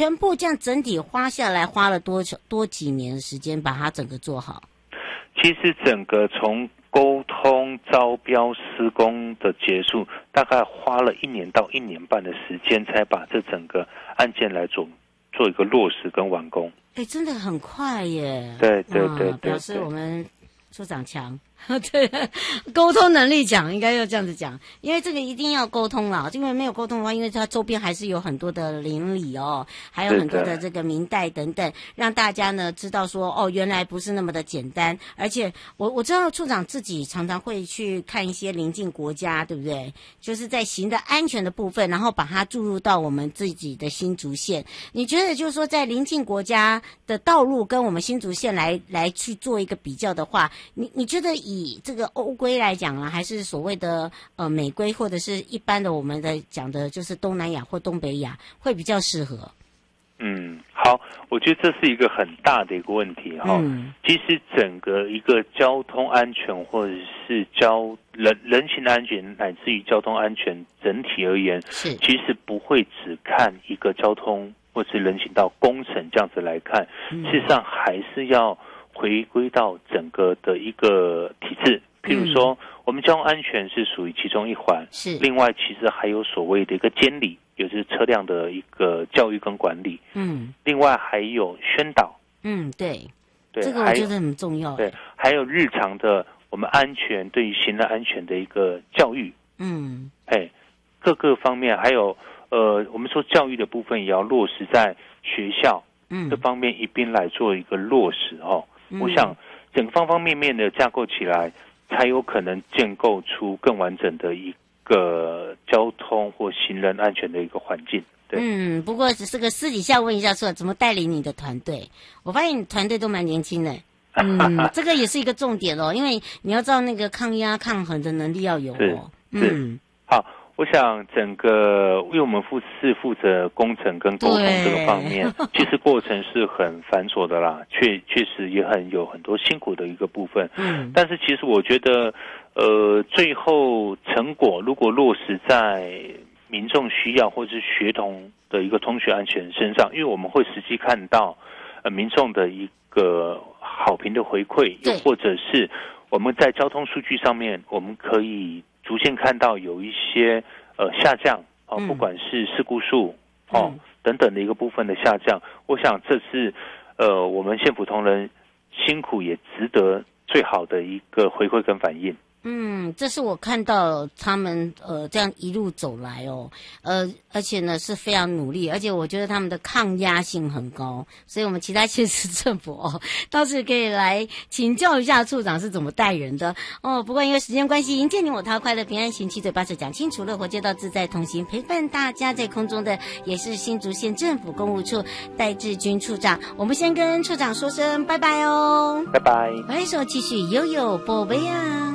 全部这样整体花下来，花了多几年的时间把它整个做好？ 其实整个从沟通、招标、施工的结束，大概花了1年到1年半的时间，才把这整个案件来做一个落实跟完工。 真的很快耶！ 对， 表示我们处长强。对，沟通能力强，应该要这样子讲，因为这个一定要沟通啦，因为没有沟通的话，因为它周边还是有很多的邻里哦，还有很多的这个民代等等，让大家呢知道说原来不是那么的简单。而且我知道处长自己常常会去看一些邻近国家，对不对？就是在行的安全的部分，然后把它注入到我们自己的新竹县。你觉得就是说，在邻近国家的道路跟我们新竹县来去做一个比较的话，你觉得以这个欧规来讲啊，还是所谓的美规，或者是一般的我们的讲的就是东南亚或东北亚会比较适合？ 好，我觉得这是一个很大的一个问题哈。其实整个一个交通安全或者是人行安全乃至于交通安全整体而言，其实不会只看一个交通或是人行道工程这样子来看，事实上还是要回归到整个的一个体制。譬如说我们交通安全是属于其中一环，另外其实还有所谓的一个监理，也就是车辆的一个教育跟管理，另外还有宣导， 对，这个我觉得很重要， 对，还有日常的我们安全对于行人安全的一个教育，各个方面，还有我们说教育的部分也要落实在学校，这方面一并来做一个落实哦。我想整个方方面面的架构起来，才有可能建构出更完整的一个交通或行人安全的一个环境。对， 不过这个私底下问一下说怎么带领你的团队？我发现你团队都蛮年轻的。这个也是一个重点哦，因为你要知道那个抗压抗衡的能力要有哦。 好。我想整个，因为我们是负责工程跟沟通这个方面，其实过程是很繁琐的啦，确实也有很多辛苦的一个部分。但是其实我觉得，最后成果如果落实在民众需要或是学童的一个通学安全身上，因为我们会实际看到民众的一个好评的回馈，又或者是我们在交通数据上面，我们可以逐渐看到有一些下降不管是事故数等等的一个部分的下降，我想这是我们县府同仁辛苦也值得最好的一个回馈跟反应。 这是我看到他们这样一路走来而且呢是非常努力，而且我觉得他们的抗压性很高，所以我们其他县市政府倒是可以来请教一下处长是怎么带人的不过因为时间关系，迎接你我他快乐平安行，七嘴八舌讲清楚，乐活街道自在同行，陪伴大家在空中的也是新竹县政府公务处戴志军处长。我们先跟处长说声拜拜哦， 拜拜， 回首继续悠悠宝贝啊。